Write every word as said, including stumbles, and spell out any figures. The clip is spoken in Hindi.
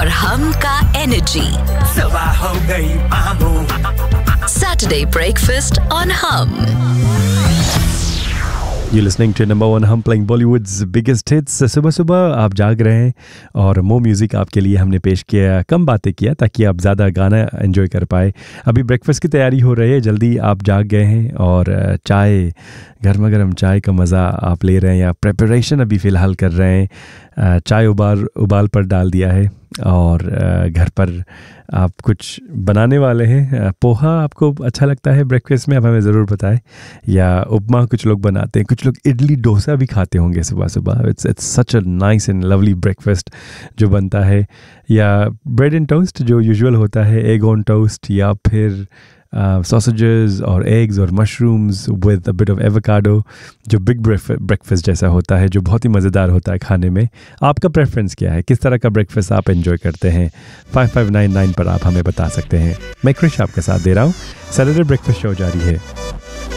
और हम का एनर्जी। सुबह हो गई मामू। सैटरडे ब्रेकफास्ट ऑन हम। You're listening to number one hum playing Bollywood's biggest hits. सुबह सुबह आप जाग रहे हैं और मो म्यूज़िक आपके लिए हमने पेश किया, कम बातें किया ताकि आप ज़्यादा गाना एंजॉय कर पाए। अभी ब्रेकफास्ट की तैयारी हो रही है, जल्दी आप जाग गए हैं और चाय, गर्मा गर्म चाय का मज़ा आप ले रहे हैं या प्रिपरेशन अभी फ़िलहाल कर रहे हैं। चाय उबाल उबाल पर डाल दिया है और घर पर आप कुछ बनाने वाले हैं। पोहा आपको अच्छा लगता है ब्रेकफास्ट में? आप हमें ज़रूर बताएं। या उपमा कुछ लोग बनाते हैं, कुछ लोग इडली डोसा भी खाते होंगे सुबह सुबह। It's it's such a nice and lovely breakfast जो बनता है। या ब्रेड एंड टोस्ट जो यूजुअल होता है, एग ऑन टोस्ट, या फिर सॉसेजेस और एग्स और mushrooms with a bit of avocado, जो बिग ब्रेकफास्ट जैसा होता है, जो बहुत ही मज़ेदार होता है खाने में। आपका प्रेफरेंस क्या है? किस तरह का ब्रेकफास्ट आप एंजॉय करते हैं? फाइव फाइव नाइन नाइन पर आप हमें बता सकते हैं। मैं क्रिश आपका साथ दे रहा हूँ। सैटरडे ब्रेकफास्ट शो जारी है।